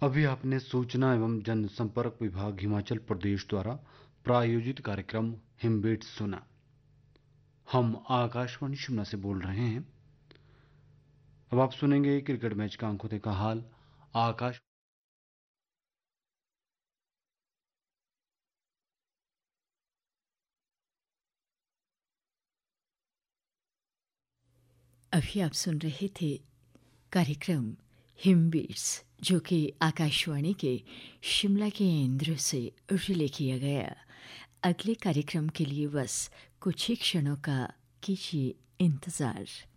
अभी आपने सूचना एवं जनसंपर्क विभाग हिमाचल प्रदेश द्वारा प्रायोजित कार्यक्रम हिमबीट्स सुना। हम आकाशवाणी शिमला से बोल रहे हैं। अब आप सुनेंगे क्रिकेट मैच का आंखों देखा हाल। आकाश अभी आप सुन रहे थे कार्यक्रम हिमबीट्स, जो कि आकाशवाणी के शिमला केंद्र से रिले किया गया। अगले कार्यक्रम के लिए बस कुछ ही क्षणों का कीजिए इंतज़ार।